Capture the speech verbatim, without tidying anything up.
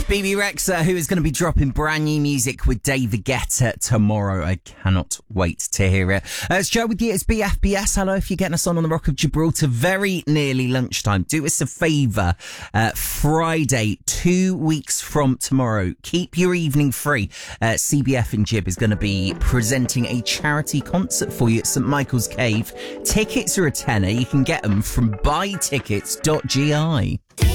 B B Rexa, who is going to be dropping brand new music with David Guetta tomorrow. I cannot wait to hear it. Uh, it's Joe with you. It's B F B S. Hello, if you're getting us on on the Rock of Gibraltar, very nearly lunchtime. Do us a favour. Uh, Friday, two weeks from tomorrow, keep your evening free. Uh, C B F in Gib is going to be presenting a charity concert for you at St Michael's Cave. Tickets are a tenner. You can get them from buy tickets dot G I.